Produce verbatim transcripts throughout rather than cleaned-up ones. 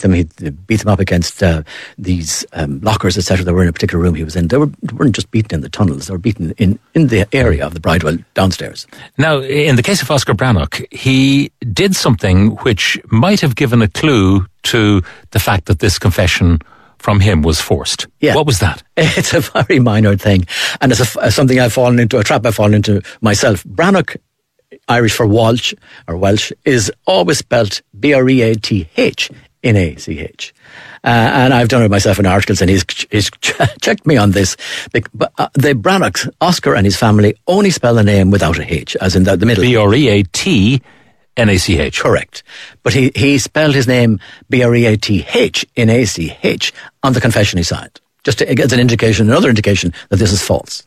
them. He beat them up against uh, these um, lockers, et cetera, that were in a particular room he was in. They, were, they weren't just beaten in the tunnels, they were beaten in, in the area of the Bridewell downstairs. Now, in the case of Oscar Brannock, he did something which might have given a clue to the fact that this confession from him was forced. Yeah. What was that? It's a very minor thing, and it's a, something I've fallen into, a trap I've fallen into myself. Brannock, Irish for Walsh, or Welsh, is always spelt B R E A T H N A C H. Uh, and I've done it myself in articles, and he's, he's checked me on this. But uh, the Brannocks, Oscar and his family, only spell the name without a H, as in the, the middle. B R E A T N A C H. Correct. But he, he spelled his name B R E A T H N A C H on the confession he signed. Just to, as an indication, another indication that this is false.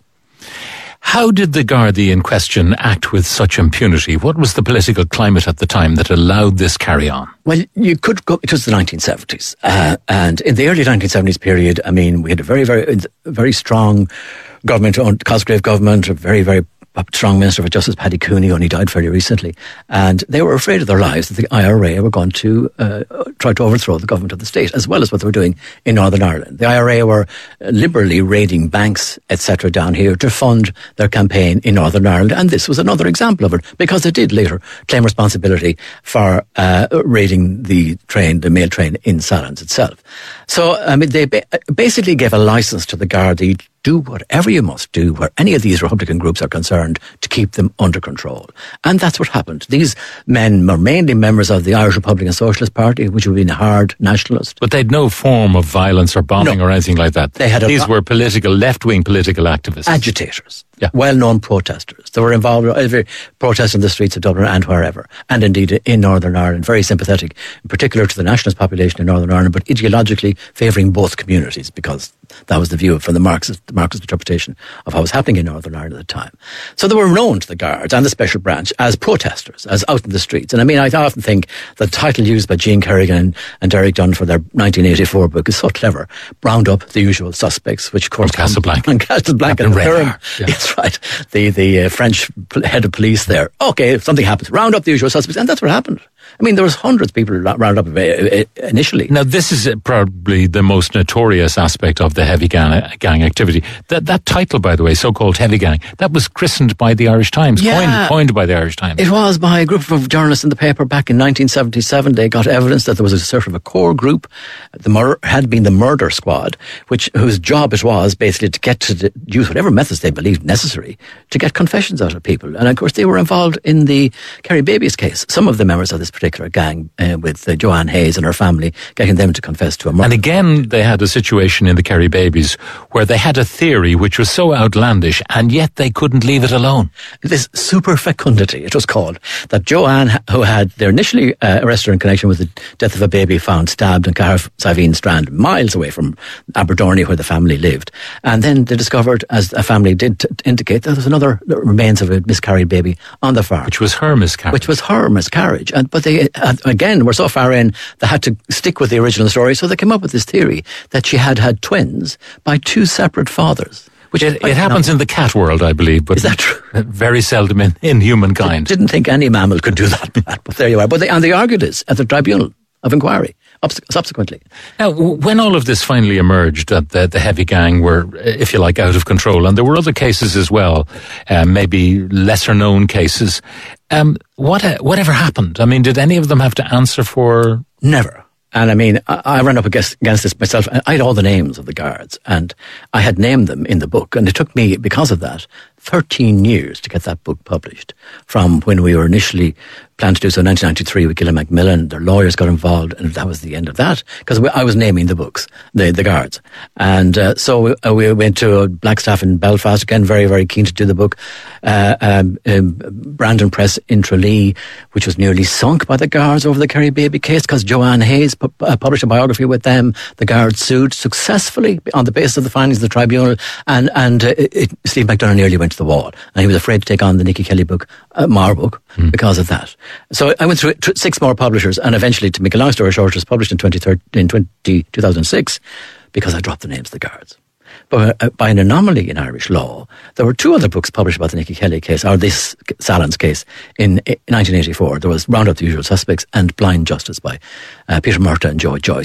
How did the Gardaí in question act with such impunity? What was the political climate at the time that allowed this carry on? Well, you could go, it was the nineteen seventies. Uh, and in the early nineteen seventies period, I mean, we had a very, very, very strong government, Cosgrave government, a very, very strong Minister for Justice, Paddy Cooney, only died fairly recently. And they were afraid of their lives that the I R A were going to uh, try to overthrow the government of the state, as well as what they were doing in Northern Ireland. The I R A were liberally raiding banks, et cetera, down here to fund their campaign in Northern Ireland. And this was another example of it, because they did later claim responsibility for uh, raiding the train, the mail train in Sallins itself. So, I mean, they ba- basically gave a license to the Gardaí, do whatever you must do where any of these Republican groups are concerned to keep them under control. And that's what happened. These men were mainly members of the Irish Republican Socialist Party, which would have been hard nationalist. But they'd no form of violence or bombing No. or anything like that. They had a These vo- were political, left-wing political activists. Agitators. Yeah. Well-known protesters. They were involved in every protest in the streets of Dublin and wherever. And indeed in Northern Ireland, very sympathetic, in particular to the nationalist population in Northern Ireland, but ideologically favouring both communities, because that was the view from the Marxist, Marxist interpretation of what was happening in Northern Ireland at the time. So they were known to the Guards and the Special Branch as protesters, as out in the streets. And I mean, I often think the title used by Jean Kerrigan and, and Derek Dunn for their nineteen eighty-four book is so clever. Round up the usual suspects, which of course... From Casablanca. And Casablanca. And and Red Durham. Har, yeah. That's right. The, the uh, French head of police there. Okay, if something happens, round up the usual suspects. And that's what happened. I mean, there was hundreds of people rounded up initially. Now, this is probably the most notorious aspect of the heavy gang, gang activity. That that title, by the way, so-called heavy gang, that was christened by the Irish Times, Yeah. coined, coined by the Irish Times. It was by a group of journalists in the paper back in nineteen seventy-seven. They got evidence that there was a sort of a core group, the mur- had been the Murder Squad, which whose job it was basically to get to the, use whatever methods they believed necessary to get confessions out of people. And of course, they were involved in the Kerry Babies case. Some of the members of this particular gang, uh, with uh, Joanne Hayes and her family, getting them to confess to a murder. And again, they had a situation in the Kerry Babies where they had a theory which was so outlandish, and yet they couldn't leave it alone. This super fecundity, it was called, that Joanne, who had, they're initially uh, arrested in connection with the death of a baby found stabbed in Carrick-Savine Strand, miles away from Aberdorney where the family lived. And then they discovered, as a family did t- indicate, that there was another remains of a miscarried baby on the farm. Which was her miscarriage. Which was her miscarriage. And, but they, uh, again, were so far in, they had to stick with the original story, so they came up with this theory that she had had twins by two separate fathers. Which It, it happens in the cat world, I believe, but is that true? very seldom in, in humankind. Didn't think any mammal could do that, but there you are. But they, and they argued this at the Tribunal of Inquiry subsequently. Now, when all of this finally emerged, that the, the heavy gang were, if you like, out of control, and there were other cases as well, um, maybe lesser known cases, um, what whatever happened? I mean, did any of them have to answer for? Never. And I mean, I, I ran up against, against this myself. I had all the names of the guards, and I had named them in the book. And it took me, because of that, thirteen years to get that book published. From when we were initially planned to do so in nineteen ninety-three with Gillian Macmillan, their lawyers got involved, and that was the end of that, because I was naming the books, the, the guards. And uh, so we, uh, we went to Blackstaff in Belfast, again, very, very keen to do the book. Uh, um, um, Brandon Press in Tralee, which was nearly sunk by the guards over the Kerry Baby case, because Joanne Hayes pu- uh, published a biography with them. The guards sued successfully on the basis of the findings of the tribunal, and, and uh, it, Steve McDonough nearly went to the wall, and he was afraid to take on the Nicky Kelly book, uh, Mar book, mm. because of that. So I went through six more publishers, and eventually, to make a long story short, it was published in, in two thousand six, because I dropped the names of the guards. But uh, by an anomaly in Irish law, there were two other books published about the Nicky Kelly case, or this Sallins case, in, in nineteen eighty-four. There was Round Up the Usual Suspects and Blind Justice by uh, Peter Murtagh and Joe Joyce.